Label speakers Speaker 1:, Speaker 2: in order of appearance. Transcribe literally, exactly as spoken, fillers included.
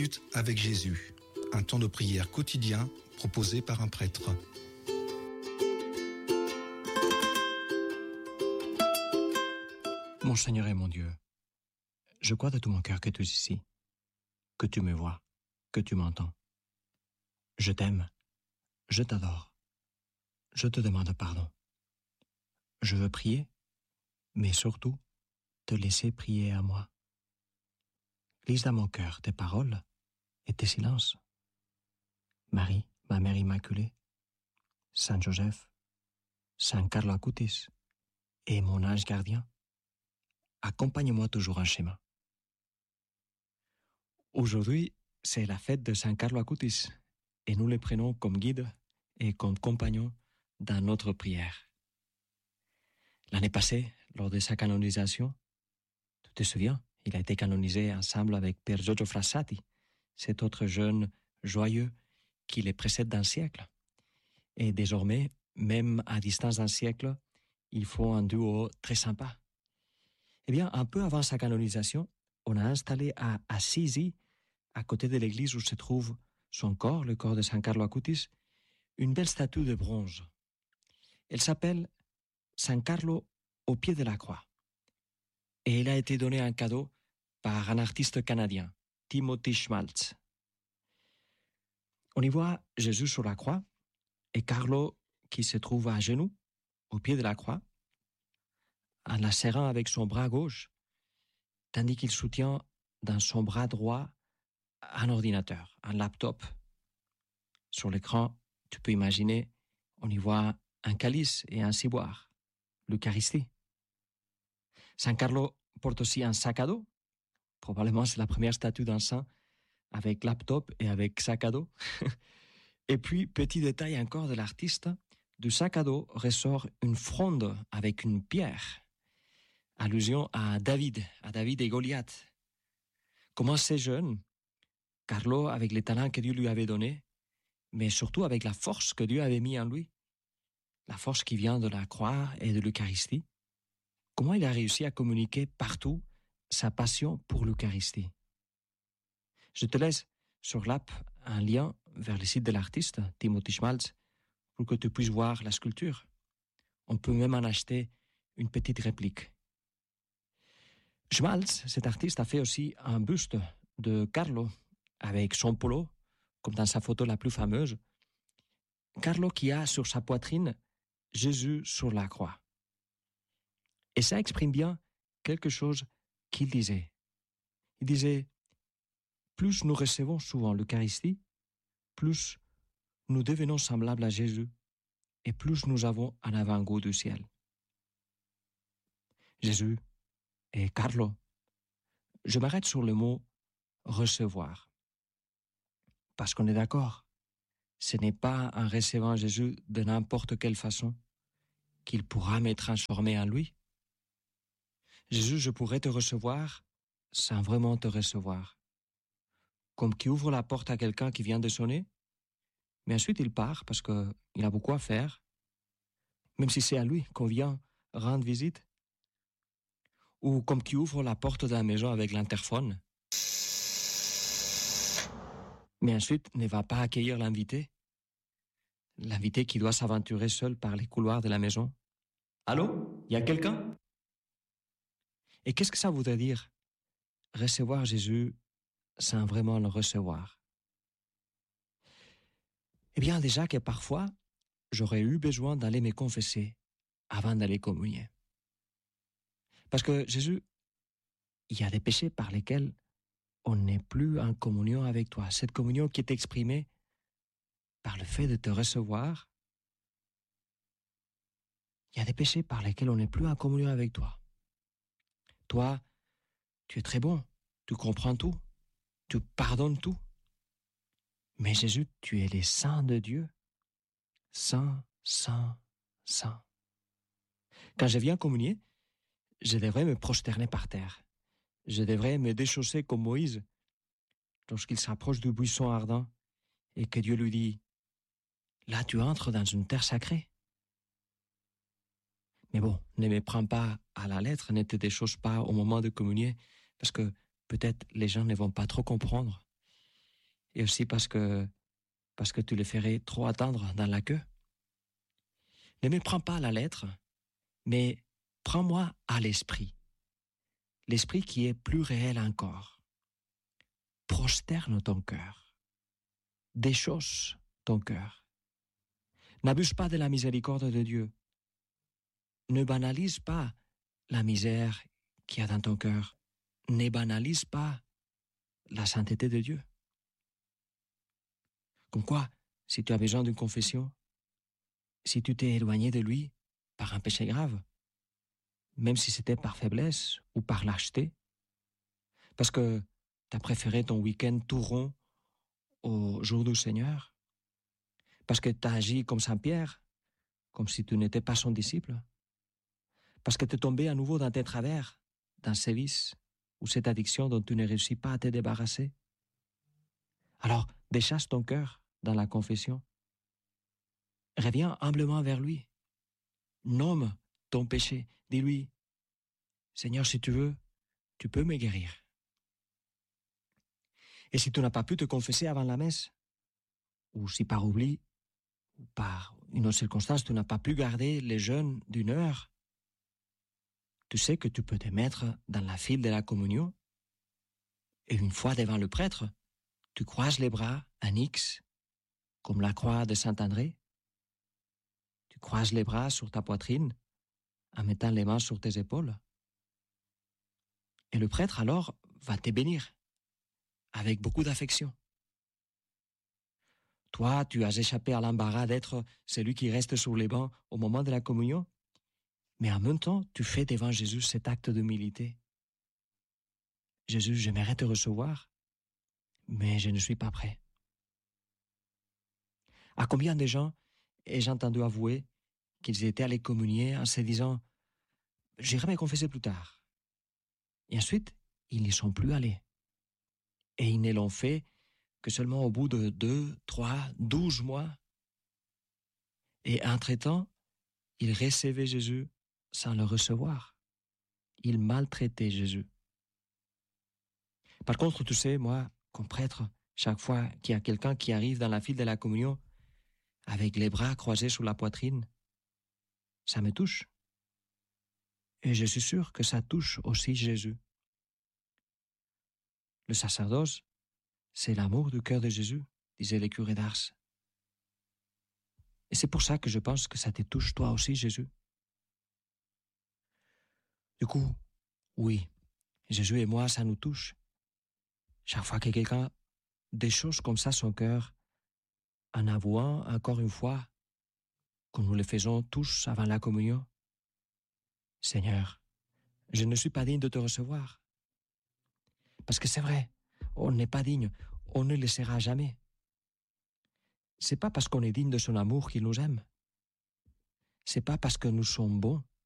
Speaker 1: minutes avec Jésus, un temps de prière quotidien proposé par un prêtre.
Speaker 2: Mon Seigneur et mon Dieu, je crois de tout mon cœur que tu es ici, que tu me vois, que tu m'entends. Je t'aime, je t'adore, je te demande pardon. Je veux prier, mais surtout te laisser prier à moi. Glisse dans mon cœur tes paroles et tes silences. Marie, ma mère immaculée, Saint Joseph, Saint Carlo Acutis et mon ange gardien, accompagne-moi toujours en chemin. Aujourd'hui, c'est la fête de Saint Carlo Acutis et nous le prenons comme guide et comme compagnon dans notre prière. L'année passée, lors de sa canonisation, tu te souviens, il a été canonisé ensemble avec Père Giorgio Frassati, cet autre jeune joyeux qui les précède d'un siècle. Et désormais, même à distance d'un siècle, ils font un duo très sympa. Eh bien, un peu avant sa canonisation, on a installé à Assisi, à côté de l'église où se trouve son corps, le corps de Saint Carlo Acutis, une belle statue de bronze. Elle s'appelle Saint Carlo au pied de la croix. Et elle a été donnée en cadeau par un artiste canadien, Timothy Schmaltz. On y voit Jésus sur la croix et Carlo qui se trouve à genoux, au pied de la croix, en la serrant avec son bras gauche, tandis qu'il soutient dans son bras droit un ordinateur, un laptop. Sur l'écran, tu peux imaginer, on y voit un calice et un ciboire, l'Eucharistie. Saint Carlo porte aussi un sac à dos. Probablement, c'est la première statue d'un saint avec laptop et avec sac à dos. Et puis, petit détail encore de l'artiste, du sac à dos ressort une fronde avec une pierre. Allusion à David, à David et Goliath. Comment ces jeunes, Carlo avec les talents que Dieu lui avait donnés, mais surtout avec la force que Dieu avait mis en lui, la force qui vient de la croix et de l'Eucharistie, comment il a réussi à communiquer partout sa passion pour l'Eucharistie. Je te laisse sur l'app un lien vers le site de l'artiste, Timothy Schmaltz, pour que tu puisses voir la sculpture. On peut même en acheter une petite réplique. Schmaltz, cet artiste, a fait aussi un buste de Carlo avec son polo, comme dans sa photo la plus fameuse. Carlo qui a sur sa poitrine Jésus sur la croix. Et ça exprime bien quelque chose qu'il disait. Il disait, plus nous recevons souvent l'Eucharistie, plus nous devenons semblables à Jésus et plus nous avons un avant-goût du ciel. Jésus et Carlo, je m'arrête sur le mot recevoir. Parce qu'on est d'accord, ce n'est pas en recevant Jésus de n'importe quelle façon qu'il pourra me transformer en lui. Jésus, je pourrais te recevoir sans vraiment te recevoir. Comme qui ouvre la porte à quelqu'un qui vient de sonner, mais ensuite il part parce qu'il a beaucoup à faire, même si c'est à lui qu'on vient rendre visite. Ou comme qui ouvre la porte de la maison avec l'interphone, mais ensuite ne va pas accueillir l'invité. L'invité qui doit s'aventurer seul par les couloirs de la maison. Allô? Il y a quelqu'un? Et qu'est-ce que ça voudrait dire? Recevoir Jésus sans vraiment le recevoir. Eh bien, déjà que parfois, j'aurais eu besoin d'aller me confesser avant d'aller communier. Parce que Jésus, il y a des péchés par lesquels on n'est plus en communion avec toi. Cette communion qui est exprimée par le fait de te recevoir, il y a des péchés par lesquels on n'est plus en communion avec toi. Toi, tu es très bon, tu comprends tout, tu pardonnes tout. Mais Jésus, tu es le Saint de Dieu. Saint, Saint, Saint. Quand je viens communier, je devrais me prosterner par terre. Je devrais me déchausser comme Moïse lorsqu'il s'approche du buisson ardent et que Dieu lui dit « Là, tu entres dans une terre sacrée. » Mais bon, ne me prends pas à la lettre, ne te déchausse pas au moment de communier, parce que peut-être les gens ne vont pas trop comprendre. et aussi parce que, parce que tu les ferais trop attendre dans la queue. Ne me prends pas à la lettre, mais prends-moi à l'esprit, l'esprit qui est plus réel encore. Prosterne ton cœur, déchausse ton cœur. N'abuse pas de la miséricorde de Dieu. Ne banalise pas la misère qu'il y a dans ton cœur. Ne banalise pas la sainteté de Dieu. Comme quoi, si tu as besoin d'une confession, si tu t'es éloigné de lui par un péché grave, même si c'était par faiblesse ou par lâcheté, parce que tu as préféré ton week-end tout rond au jour du Seigneur, parce que tu as agi comme Saint Pierre, comme si tu n'étais pas son disciple, parce que tu es tombé à nouveau dans tes travers, dans ces vices ou cette addiction dont tu ne réussis pas à te débarrasser. Alors, déchasse ton cœur dans la confession. Reviens humblement vers lui. Nomme ton péché. Dis-lui, Seigneur, si tu veux, tu peux me guérir. Et si tu n'as pas pu te confesser avant la messe, ou si par oubli, ou par une autre circonstance, tu n'as pas pu garder les jeûnes d'une heure, tu sais que tu peux te mettre dans la file de la communion, et une fois devant le prêtre, tu croises les bras en X, comme la croix de Saint-André. Tu croises les bras sur ta poitrine en mettant les mains sur tes épaules. Et le prêtre alors va te bénir avec beaucoup d'affection. Toi, tu as échappé à l'embarras d'être celui qui reste sur les bancs au moment de la communion, mais en même temps, tu fais devant Jésus cet acte d'humilité. Jésus, j'aimerais te recevoir, mais je ne suis pas prêt. À combien de gens ai-je entendu avouer qu'ils étaient allés communier en se disant « J'irai me confesser plus tard ». Et ensuite, ils n'y sont plus allés. Et ils ne l'ont fait que seulement au bout de deux, trois, douze mois. Et entre-temps, ils recevaient Jésus sans le recevoir. Ils maltraitaient Jésus. Par contre, tu sais, moi, comme prêtre, chaque fois qu'il y a quelqu'un qui arrive dans la file de la communion avec les bras croisés sur la poitrine, ça me touche. Et je suis sûr que ça touche aussi Jésus. Le sacerdoce, c'est l'amour du cœur de Jésus, disait le curé d'Ars. Et c'est pour ça que je pense que ça te touche toi aussi, Jésus. Du coup, oui, Jésus et moi, ça nous touche. Chaque fois que quelqu'un déchausse comme ça son cœur, en avouant encore une fois, comme nous le faisons tous avant la communion, Seigneur, je ne suis pas digne de te recevoir. Parce que c'est vrai, on n'est pas digne, on ne le sera jamais. C'est pas parce qu'on est digne de son amour qu'il nous aime. C'est pas parce que nous sommes bons